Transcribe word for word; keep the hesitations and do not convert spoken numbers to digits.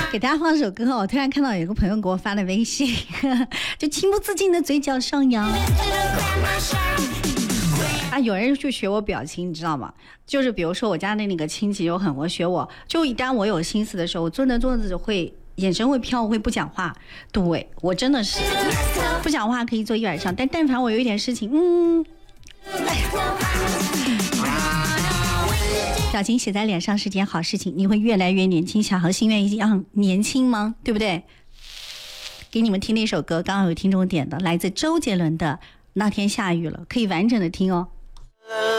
给大家放首歌，我突然看到有个朋友给我发的微信，就情不自禁的嘴角上扬。啊，有人去学我表情，你知道吗？就是比如说我家的那个亲戚有很会学我，就一旦我有心思的时候，我坐那坐着会眼神会飘，我会不讲话。对，我真的是不讲话可以坐一晚上，但但凡我有一点事情，嗯，哎呀。表情写在脸上是件好事情，你会越来越年轻，想和心愿一样年轻吗？对不对？给你们听那首歌，刚刚有听众点的，来自周杰伦的《那天下雨了》，可以完整的听哦。